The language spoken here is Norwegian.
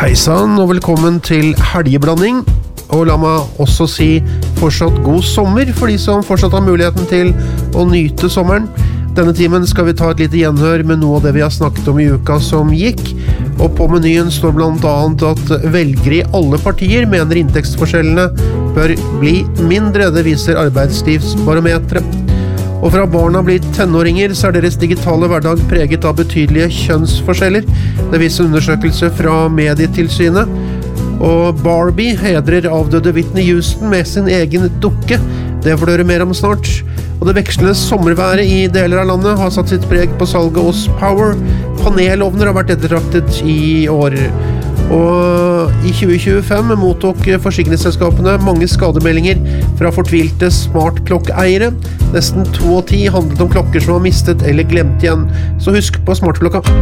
Hei sann, og velkommen til helgeblanding. Og la meg også si fortsatt god sommer for de som fortsatt har muligheten til å nyte sommeren. Denne timen skal vi ta et lite gjenhør med noe av det vi har snakket om i uka som gikk. Og på menyen står blant annet at velgere i alle partier mener inntektsforskjellene bør bli mindre. Det viser arbeidslivsbarometeret. Og fra barna blir tenåringer, så er deres digitale hverdag preget av betydelige kjønnsforskjeller. Det viser en undersøkelse fra Medietilsynet. Og Barbie hedrer avdøde Whitney Houston med sin egen dukke. Det får du høre mer om snart. Og det vekslende sommerværet i deler av landet har satt sitt preg på salget hos Power. Panelovner har vært ettertraktet i år. Og i 2025 mottok forsikringsselskapene mange skademeldinger fra fortvilte smartklokkeeiere. Nesten 2 av 10 handlet om klokker som var mistet eller glemt igjen. Så husk på smartklokka.